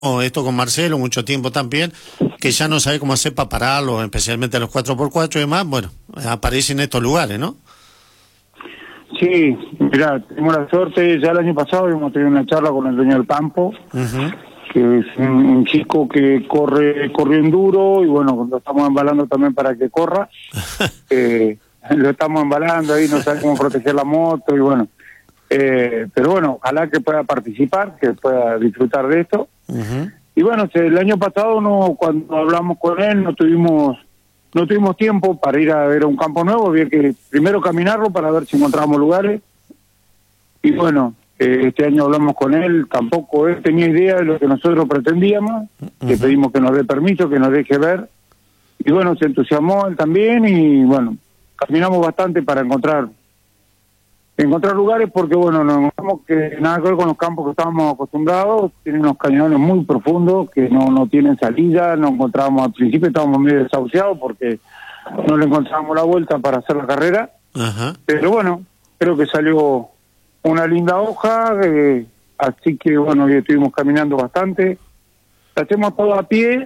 esto con Marcelo mucho tiempo también, que ya no sabe cómo hacer para pararlo, especialmente a los 4x4 y demás, bueno, aparece en estos lugares, ¿no? Sí, mira, tenemos la suerte, ya el año pasado hemos tenido una charla con el dueño del campo, que es un chico que corrió enduro y bueno, lo estamos embalando también para que corra, lo estamos embalando ahí, no sabe cómo proteger la moto y bueno, pero bueno, ojalá que pueda participar, que pueda disfrutar de esto. Y bueno, el año pasado cuando hablamos con él no tuvimos tiempo para ir a ver un campo nuevo, había que primero caminarlo para ver si encontrábamos lugares. Y bueno, este año hablamos con él, tampoco él tenía idea de lo que nosotros pretendíamos, le pedimos que nos dé permiso, que nos deje ver. Y bueno, se entusiasmó él también y bueno, caminamos bastante para encontrar lugares porque bueno, nos encontramos que nada que ver con los campos que estábamos acostumbrados, tienen unos cañones muy profundos que no tienen salida, nos encontrábamos al principio, estábamos medio desahuciados porque no le encontrábamos la vuelta para hacer la carrera, pero bueno, creo que salió una linda hoja, así que bueno, hoy estuvimos caminando bastante, hacemos todo a pie,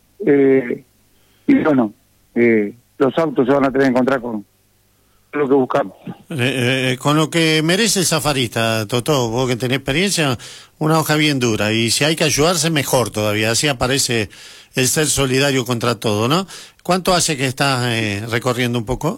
y bueno, los autos se van a tener que encontrar con lo que buscamos. Con lo que merece el safarista, Totó, vos que tenés experiencia, una hoja bien dura, y si hay que ayudarse, mejor todavía, así aparece el ser solidario contra todo, ¿no? ¿Cuánto hace que estás recorriendo un poco?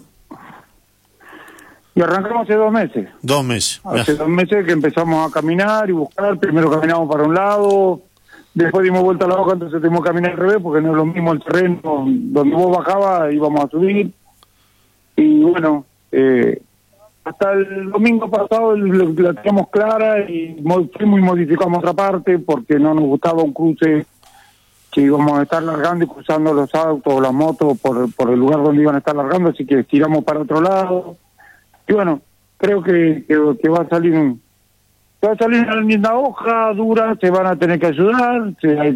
Y arrancamos hace 2 meses. 2 meses. Hace 2 meses que empezamos a caminar y buscar, primero caminamos para un lado, después dimos vuelta a la hoja, entonces tuvimos que caminar al revés, porque no es lo mismo el terreno, donde vos bajabas íbamos a subir, y bueno, hasta el domingo pasado la teníamos clara y fuimos y modificamos otra parte porque no nos gustaba un cruce que íbamos a estar largando y cruzando los autos o las motos por el lugar donde iban a estar largando, así que tiramos para otro lado y bueno, creo que va a salir una linda hoja dura, se van a tener que ayudar,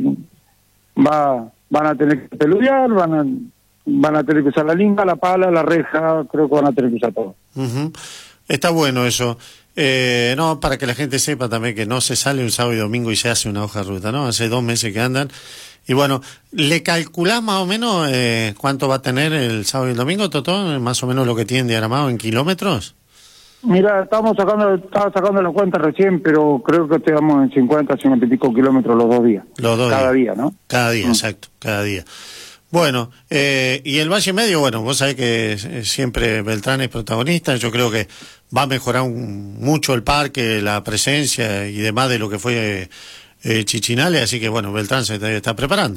van a tener que peludear, van a tener que usar la linga, la pala, la reja, creo que van a tener que usar todo. Está bueno eso. No, para que la gente sepa también que no se sale un sábado y domingo y se hace una hoja de ruta, ¿no? Hace 2 meses que andan. Y bueno, ¿le calculás más o menos cuánto va a tener el sábado y el domingo, Totó? Más o menos lo que tiene diagramado en kilómetros. Mira, estaba sacando la cuenta recién, pero creo que estamos en 50 y pico kilómetros los 2 días. Cada día, ¿no? Cada día, exacto, cada día. Bueno, y el Valle Medio, bueno, vos sabés que siempre Beltrán es protagonista, yo creo que va a mejorar mucho el parque, la presencia y demás de lo que fue Chichinale, así que bueno, Beltrán se está preparando.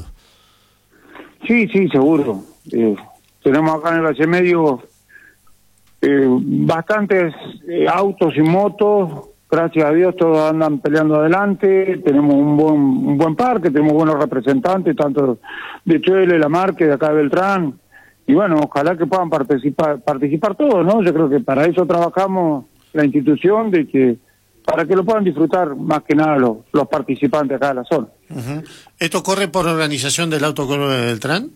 Sí, seguro. Tenemos acá en el Valle Medio bastantes autos y motos, gracias a Dios todos andan peleando adelante, tenemos un buen parque, tenemos buenos representantes, tanto de Chile, la Marque, de acá de Beltrán, y bueno, ojalá que puedan participar todos, ¿no? Yo creo que para eso trabajamos la institución, para que lo puedan disfrutar más que nada los participantes acá de la zona. ¿Esto corre por organización del Autoclub Beltrán?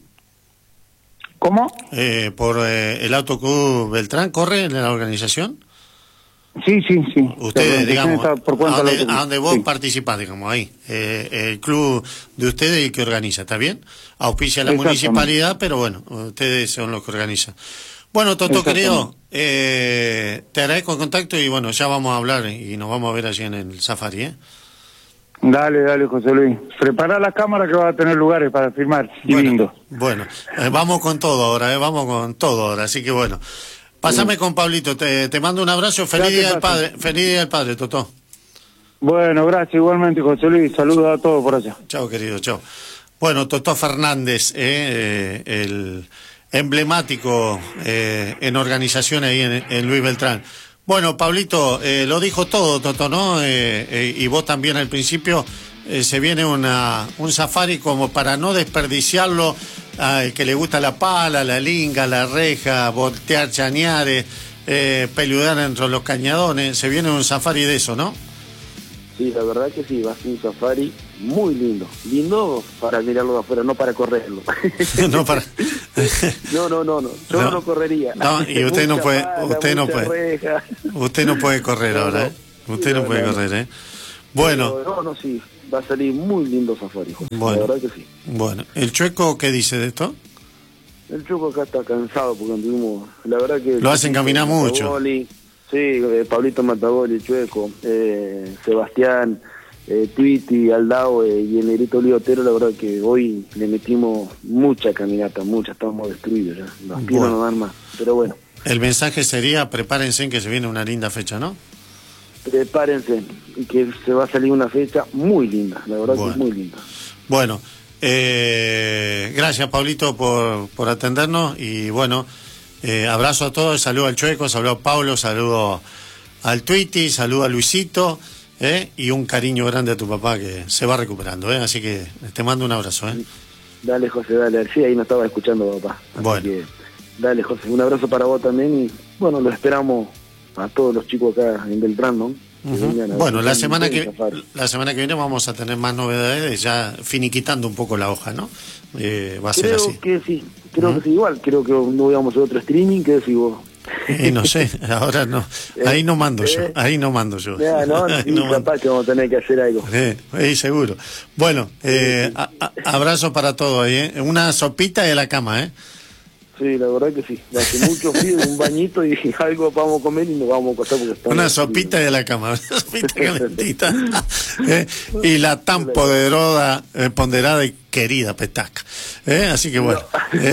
¿Cómo? ¿Por el Autoclub Beltrán corre en la organización? Sí. Ustedes, digamos, a donde vos sí. participás, digamos, ahí. El club de ustedes el que organiza, ¿está bien? Auspicia la municipalidad, pero bueno, ustedes son los que organizan. Bueno, Totó, querido, te agradezco el contacto y bueno, ya vamos a hablar y nos vamos a ver allí en el safari, ¿eh? Dale, José Luis. Prepara la cámara que va a tener lugares para filmar. Lindo. Bueno, vamos con todo ahora, así que bueno. Pásame con Pablito, te mando un abrazo, feliz día del padre, Totó. Bueno, gracias igualmente, José Luis, saludos a todos por allá. Chao, querido, chao. Bueno, Totó Fernández, el emblemático en organización ahí en Luis Beltrán. Bueno, Pablito, lo dijo todo, Totó, ¿no? Y vos también al principio, se viene un safari como para no desperdiciarlo. Al que le gusta la pala, la linga, la reja, voltear chañares, peludear dentro de los cañadones, se viene un safari de eso, ¿no? Sí, la verdad que sí, va a ser un safari muy lindo para mirarlo de afuera, no para correrlo. No para... No, yo no correría. No, y usted no puede, usted no puede correr ahora, ¿eh? Usted no puede correr, ¿eh? Bueno. Sí. va a salir muy lindo safari, José. Bueno, la verdad que sí. Bueno, ¿el Chueco qué dice de esto? El Chueco acá está cansado porque anduvimos, la verdad que... Lo hacen caminar mucho. Matagoli, sí, Pablito Matagoli, el Chueco, Sebastián, Twitty, Aldao y el Negrito Liotero, la verdad que hoy le metimos mucha caminata, estamos destruidos ya, las piernas no dan más, pero bueno. El mensaje sería, prepárense en que se viene una linda fecha, ¿no? Prepárense, que se va a salir una fecha muy linda, la verdad que es muy linda. Bueno, gracias Pablito por atendernos y bueno, abrazo a todos, saludo al Chueco, saludo a Pablo, saludo al Twitty, saludo a Luisito y un cariño grande a tu papá que se va recuperando, así que te mando un abrazo. Dale José, dale, sí, ahí nos estaba escuchando papá. Así bueno. Que, dale José, un abrazo para vos también y bueno, lo esperamos a todos los chicos acá en Beltrán, ¿no? Bueno, la semana que viene vamos a tener más novedades, ya finiquitando un poco la hoja, ¿no? Va a ser así. Creo que sí, igual, creo que no vamos a hacer otro streaming, ¿qué decís vos? No sé, ahora no, ahí no mando yo, Ya, no, sí, no capaz que vamos a tener que hacer algo. Seguro. Bueno, abrazo para todos ahí, una sopita de la cama, Sí, la verdad que sí. Hace mucho frío, un bañito y algo vamos a comer y nos vamos a acostar porque está una sopita de la cama, una sopita calentita. Y la tan ponderada y querida petaca. Así que bueno.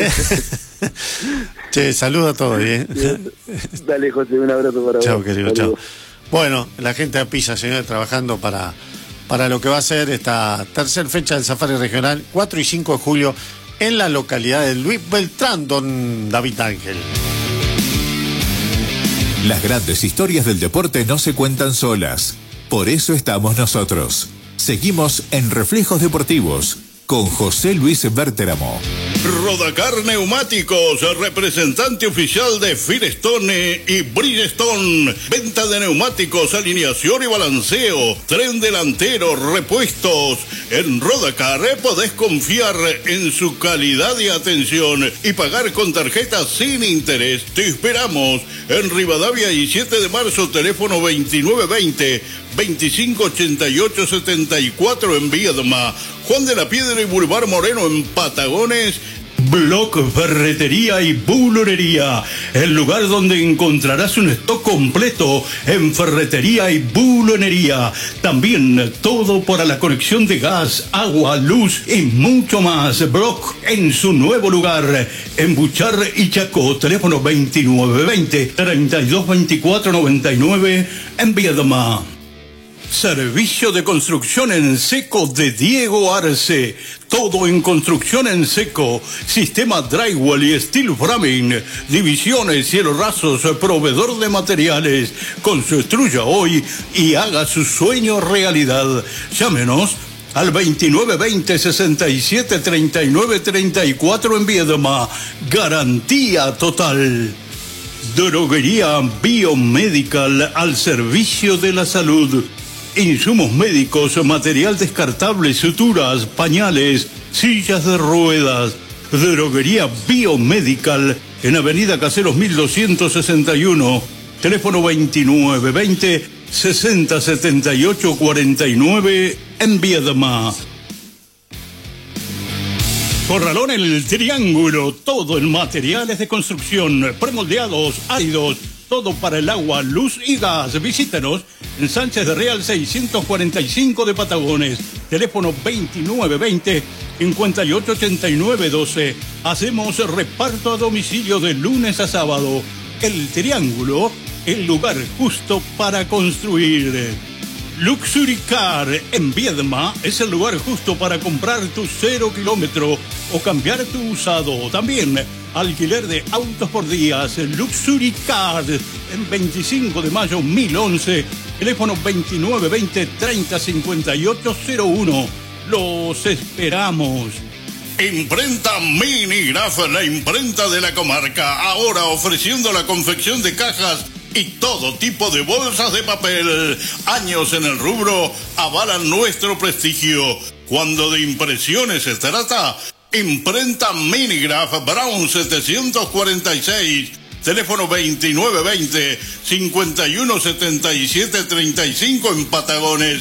Che, saludo a todos. Dale, José, un abrazo para vos. Chao, querido, chao. Bueno, la gente de Pisa, señores, trabajando para lo que va a ser esta tercera fecha del Safari Regional, 4 y 5 de julio, en la localidad de Luis Beltrán, don David Ángel. Las grandes historias del deporte no se cuentan solas. Por eso estamos nosotros. Seguimos en Reflejos Deportivos con José Luis Berteramo. Rodacar Neumáticos, representante oficial de Firestone y Bridgestone. Venta de neumáticos, alineación y balanceo, tren delantero, repuestos. En Rodacar podés confiar en su calidad y atención y pagar con tarjetas sin interés. Te esperamos en Rivadavia y 7 de marzo, teléfono 2920-2588-74 en Viedma. Juan de la Piedra y Boulevard Moreno en Patagones. Bloc Ferretería y Bulonería, el lugar donde encontrarás un stock completo en ferretería y bulonería. También todo para la conexión de gas, agua, luz y mucho más. Bloc en su nuevo lugar, en Buchar y Chacó, teléfono 2920-322499 en Viedma. Servicio de construcción en seco de Diego Arce. Todo en construcción en seco. Sistema drywall y steel framing. Divisiones, cielos rasos, proveedor de materiales. Construya hoy y haga su sueño realidad. Llámenos al 2920-6739-34 en Viedma. Garantía total. Droguería Biomedical al servicio de la salud. Insumos médicos, material descartable, suturas, pañales, sillas de ruedas. Droguería Biomedical en Avenida Caseros 1261. Teléfono 2920-6078-49 en Viedma. Corralón El Triángulo, todo en materiales de construcción, premoldeados, áridos, todo para el agua, luz y gas. Visítenos en Sánchez de Real 645 de Patagones. Teléfono 2920-588912. Hacemos reparto a domicilio de lunes a sábado. El Triángulo, el lugar justo para construir. Luxury Car en Viedma es el lugar justo para comprar tu 0 kilómetro o cambiar tu usado. También alquiler de autos por días. Luxury Car en 25 de mayo 1011. Teléfono 2920-305801. Los esperamos. Imprenta Minigraf, la imprenta de la comarca. Ahora ofreciendo la confección de cajas y todo tipo de bolsas de papel. Años en el rubro avalan nuestro prestigio. Cuando de impresiones se trata, Imprenta Minigraf, Brown 746. teléfono 2920-517735 en Patagones,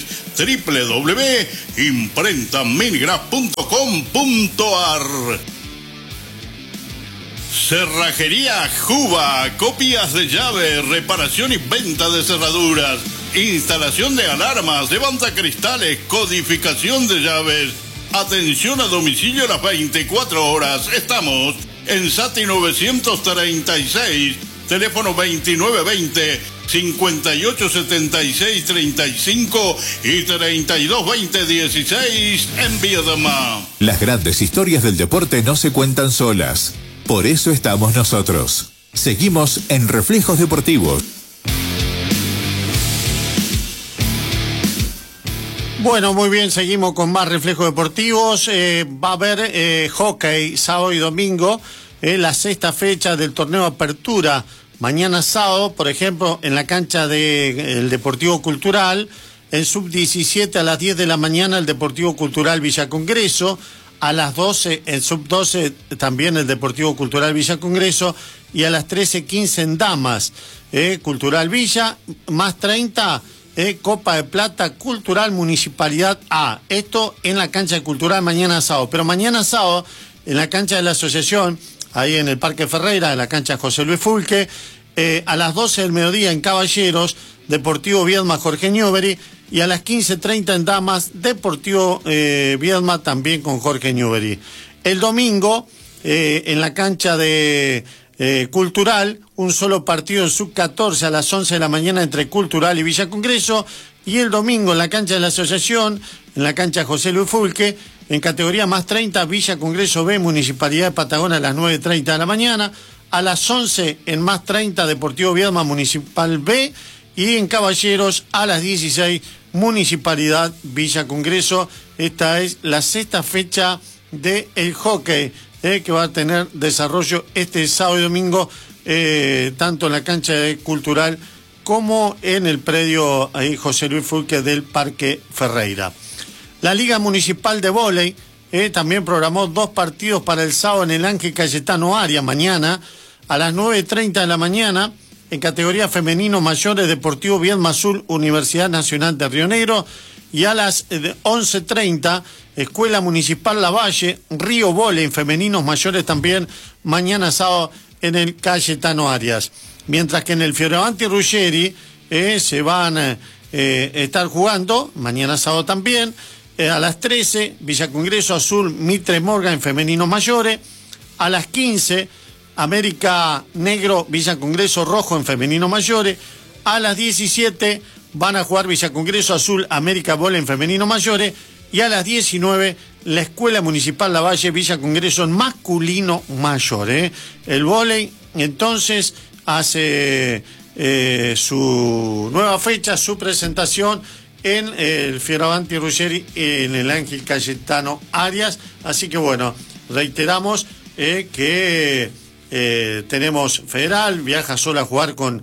www.imprentaminigraph.com.ar. Cerrajería Juba, copias de llave, reparación y venta de cerraduras, instalación de alarmas, levanta cristales, codificación de llaves, atención a domicilio las 24 horas. Estamos en Sati 936, teléfono 2920-587635 y 322016 en Viedma. Las grandes historias del deporte no se cuentan solas. Por eso estamos nosotros. Seguimos en Reflejos Deportivos. Bueno, muy bien, seguimos con más Reflejos Deportivos. Va a haber hockey sábado y domingo, la sexta fecha del torneo Apertura. Mañana sábado, por ejemplo, en la cancha del Deportivo Cultural, en sub-17 a las 10 de la mañana el Deportivo Cultural Villa Congreso, a las 12 en sub-12 también el Deportivo Cultural Villa Congreso, y a las 13:15 en Damas, Cultural Villa, más 30, Copa de Plata Cultural Municipalidad A. Esto en la cancha cultural mañana sábado. Pero mañana sábado, en la cancha de la asociación, ahí en el Parque Ferreira, en la cancha José Luis Fulque, a las 12 del mediodía en Caballeros, Deportivo Viedma Jorge Newbery, y a las 15:30 en Damas, Deportivo Viedma también con Jorge Newbery. El domingo, en la cancha de Cultural, un solo partido en sub-14 a las 11 de la mañana entre Cultural y Villa Congreso, y el domingo en la cancha de la asociación, en la cancha José Luis Fulque, en categoría más 30, Villa Congreso B, Municipalidad de Patagonia a las 9:30 de la mañana, a las 11 en más 30, Deportivo Viedma Municipal B, y en Caballeros a las 16, Municipalidad Villa Congreso. Esta es la sexta fecha del hockey, que va a tener desarrollo este sábado y domingo, tanto en la cancha de Cultural como en el predio ahí José Luis Fulque del Parque Ferreira. La Liga Municipal de Vóley también programó 2 partidos para el sábado en el Ángel Cayetano Arias, mañana a las 9:30 de la mañana. En categoría femenino mayores, Deportivo Viedma Azul, Universidad Nacional de Río Negro, y a las 11:30, Escuela Municipal Lavalle, Río Vóley, femeninos mayores también, mañana sábado en el Cayetano Arias. Mientras que en el Fioravanti Ruggeri se van a estar jugando, mañana sábado también, a las 13, Villa Congreso Azul, Mitre Morgan en femeninos mayores, a las 15, América Negro, Villa Congreso Rojo en femeninos mayores, a las 17 van a jugar Villa Congreso Azul, América Vóley en femeninos mayores, y a las 19 la Escuela Municipal Lavalle, Villa Congreso en masculino mayor. El vóley entonces hace su nueva fecha, su presentación en el Fioravanti Ruggeri, en el Ángel Cayetano Arias. Así que bueno, reiteramos que tenemos Federal, viaja solo a jugar con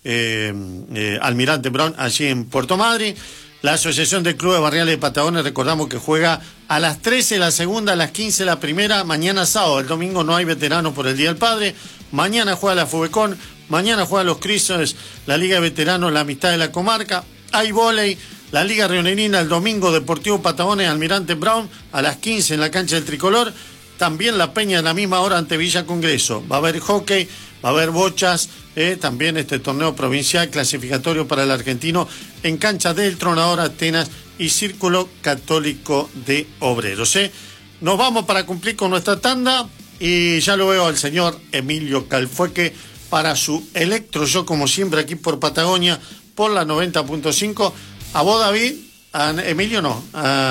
Almirante Brown allí en Puerto Madryn. La Asociación de Clubes Barriales de Patagonia, recordamos que juega a las 13 la segunda, a las 15 la primera, mañana sábado. El domingo no hay veteranos por el Día del Padre. Mañana juega la Fubecon, mañana juega los Cristos, la Liga de Veteranos, la Amistad de la Comarca. Hay vóley, la Liga Rionerina, el domingo Deportivo Patagonia, Almirante Brown, a las 15 en la cancha del Tricolor. También la Peña a la misma hora ante Villa Congreso. Va a haber hockey, va a haber bochas, también este torneo provincial clasificatorio para el argentino en cancha del Tronador Atenas y Círculo Católico de Obreros. Nos vamos para cumplir con nuestra tanda y ya lo veo al señor Emilio Calfueque para su Electro Show, como siempre aquí por Patagonia, por la 90.5. A vos, David, a Emilio no.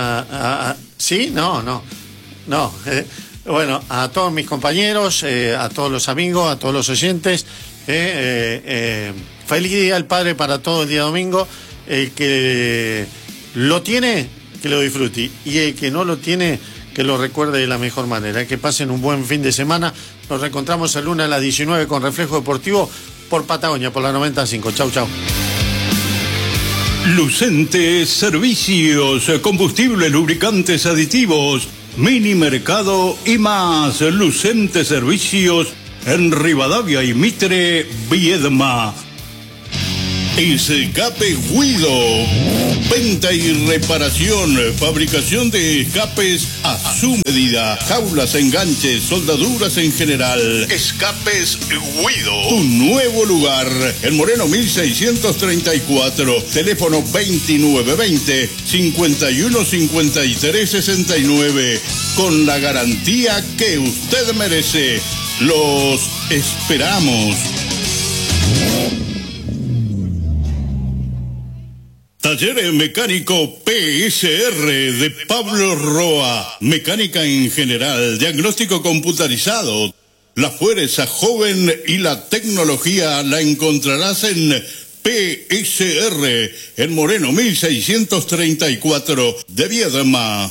¿Sí? No. Bueno, a todos mis compañeros, a todos los amigos, a todos los oyentes, feliz Día del Padre para todo el día domingo. El que lo tiene, que lo disfrute, y el que no lo tiene, que lo recuerde de la mejor manera. Que pasen un buen fin de semana. Nos reencontramos el lunes a las 19 con Reflejo Deportivo por Patagonia, por la 95. Chau. Lucente Servicios, combustibles, lubricantes, aditivos, mini mercado y más. Lucente Servicios en Rivadavia y Mitre, Viedma. Escape Guido. Venta y reparación. Fabricación de escapes a su medida. Jaulas, enganches, soldaduras en general. Escapes Guido. Un nuevo lugar. En Moreno 1634. Teléfono 2920-515369. Con la garantía que usted merece. Los esperamos. Taller mecánico PSR de Pablo Roa. Mecánica en general, diagnóstico computarizado. La fuerza joven y la tecnología la encontrarás en PSR, en Moreno 1634 de Viedma.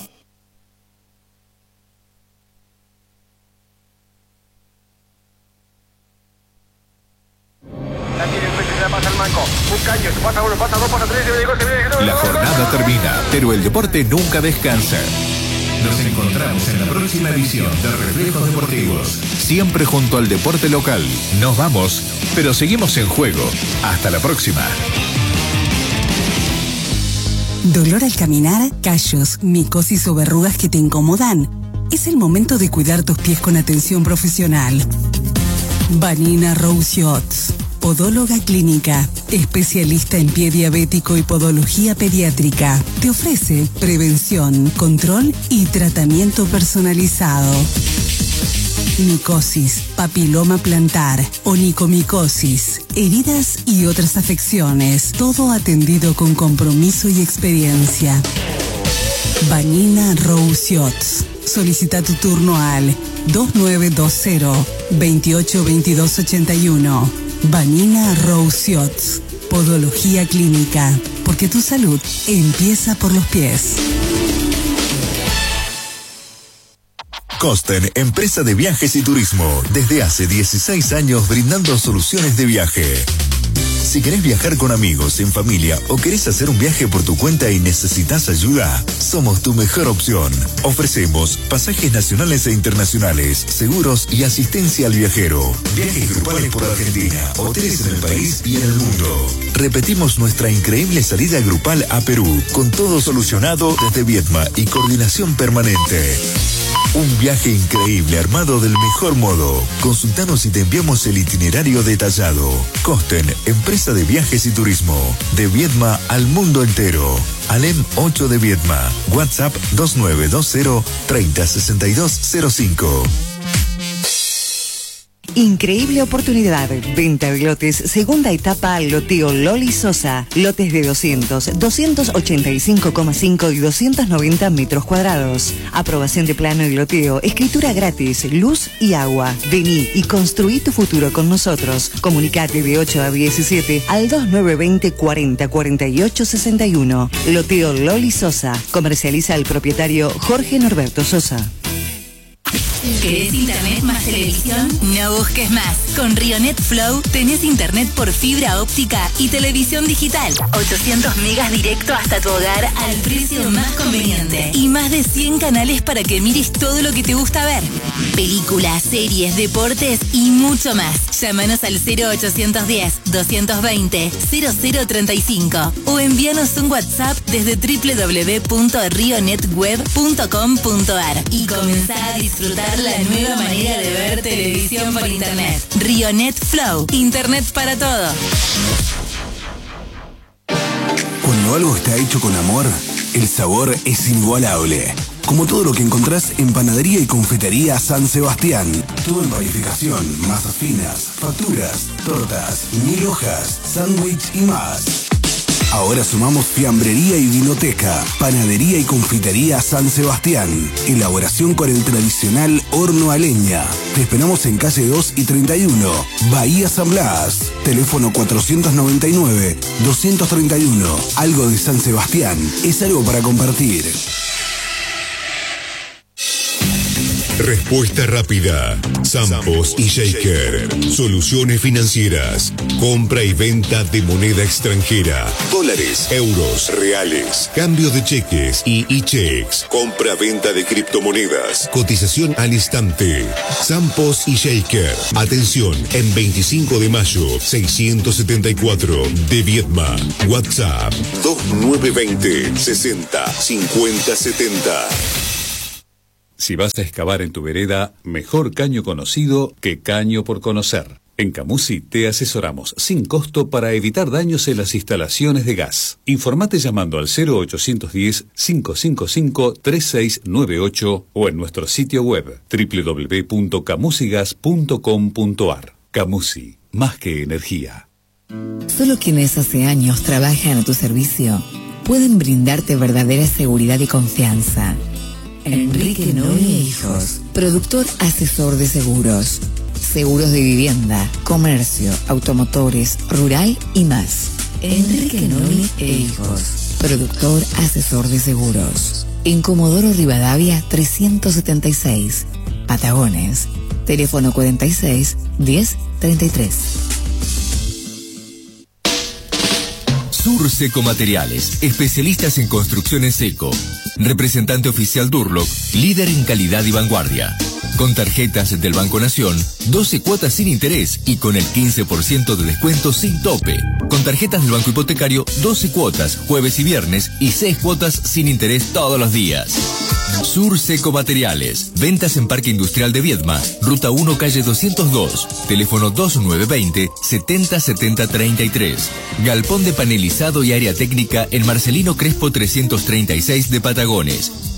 La jornada termina, pero el deporte nunca descansa. Nos encontramos en la próxima edición de Reflejos Deportivos. Siempre junto al deporte local. Nos vamos, pero seguimos en juego. Hasta la próxima. ¿Dolor al caminar? ¿Callos, micosis o verrugas que te incomodan? Es el momento de cuidar tus pies con atención profesional. Vanina Rousseots, podóloga clínica, especialista en pie diabético y podología pediátrica. Te ofrece prevención, control y tratamiento personalizado. Micosis, papiloma plantar, onicomicosis, heridas y otras afecciones. Todo atendido con compromiso y experiencia. Vanina Rousseots. Solicita tu turno al 2920-282281. Vanina Rousseots, podología clínica, porque tu salud empieza por los pies. Costen, empresa de viajes y turismo, desde hace 16 años brindando soluciones de viaje. Si querés viajar con amigos, en familia o querés hacer un viaje por tu cuenta y necesitas ayuda, somos tu mejor opción. Ofrecemos pasajes nacionales e internacionales, seguros y asistencia al viajero. Viajes grupales por Argentina, hoteles en el país y en el mundo. Repetimos nuestra increíble salida grupal a Perú, con todo solucionado desde Viedma y coordinación permanente. Un viaje increíble armado del mejor modo. Consultanos y te enviamos el itinerario detallado. Costen, empresa de viajes y turismo. De Viedma al mundo entero. Alem 8 de Viedma. WhatsApp 2920-306205. Increíble oportunidad. Venta de lotes, segunda etapa al loteo Loli Sosa. Lotes de 200, 285,5 y 290 metros cuadrados. Aprobación de plano y loteo, escritura gratis, luz y agua. Vení y construí tu futuro con nosotros. Comunicate de 8 a 17 al 2920 40 48 61. Loteo Loli Sosa. Comercializa el propietario Jorge Norberto Sosa. ¿Querés internet más televisión? No busques más. Con Rionet Flow tenés internet por fibra óptica y televisión digital. 800 megas directo hasta tu hogar al precio más conveniente. Y más de 100 canales para que mires todo lo que te gusta ver. Películas, series, deportes y mucho más. Llámanos al 0810-220-0035 o envíanos un WhatsApp desde www.rionetweb.com.ar y comenzá a disfrutar la nueva manera de ver televisión por internet. Rionet Flow, internet para todo. Cuando algo está hecho con amor, el sabor es inigualable. Como todo lo que encontrás en Panadería y Confitería San Sebastián. Todo en panificación, masas finas, facturas, tortas, 1000 hojas, sándwich y más. Ahora sumamos fiambrería y vinoteca. Panadería y Confitería San Sebastián. Elaboración con el tradicional horno a leña. Te esperamos en calle 2 y 31, Bahía San Blas. Teléfono 499-231. Algo de San Sebastián es algo para compartir. Respuesta rápida. Zampos y Shaker. Soluciones financieras. Compra y venta de moneda extranjera. Dólares, euros, reales. Cambio de cheques y e-checks. Compra-venta de criptomonedas. Cotización al instante. Zampos y Shaker. Atención, en 25 de mayo, 674 de Viedma. WhatsApp 2920 60 50 70. Si vas a excavar en tu vereda, mejor caño conocido que caño por conocer. En Camusi te asesoramos sin costo para evitar daños en las instalaciones de gas. Informate llamando al 0810-555-3698 o en nuestro sitio web www.camusigas.com.ar. Camusi, más que energía. Solo quienes hace años trabajan a tu servicio pueden brindarte verdadera seguridad y confianza. Enrique Noy e Hijos, productor asesor de seguros. Seguros de vivienda, comercio, automotores, rural y más. Enrique Noy e Hijos, productor asesor de seguros. En Comodoro Rivadavia 376, Patagones. Teléfono 46 10 33. Sur Seco Materiales, especialistas en construcción en seco. Representante oficial Durlock, líder en calidad y vanguardia. Con tarjetas del Banco Nación, 12 cuotas sin interés y con el 15% de descuento sin tope. Con tarjetas del Banco Hipotecario, 12 cuotas, jueves y viernes y 6 cuotas sin interés todos los días. Sur Seco Materiales, ventas en Parque Industrial de Viedma, Ruta 1, calle 202, teléfono 2920 70 70 33. Galpón de panelizado y área técnica en Marcelino Crespo 336 de Patagones.